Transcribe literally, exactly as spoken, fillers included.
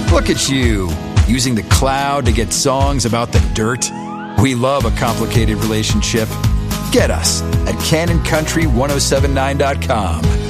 Look at you, using the cloud to get songs about the dirt. We love a complicated relationship. Get us at Canon Country ten seventy-nine dot com.